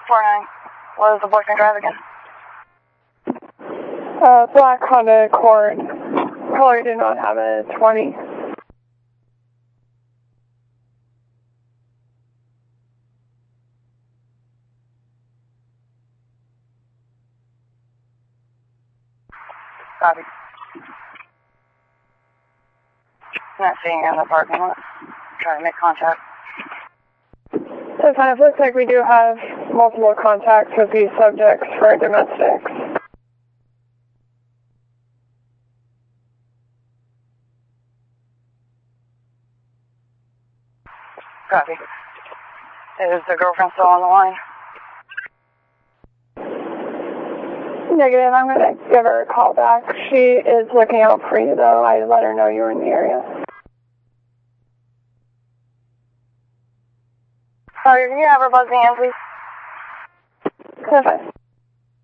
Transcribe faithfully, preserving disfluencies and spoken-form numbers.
four nine. What does the boyfriend drive again? Uh, black Honda Accord. Probably did not have a twenty. Copy. Not seeing you in the parking lot. Trying to make contact. So it kind of looks like we do have multiple contacts with these subjects for domestics. Copy. Is the girlfriend still on the line? Negative. I'm going to give her a call back. She is looking out for you, though. I let her know you were in the area. Sorry, can you have her buzz me in, please? Perfect.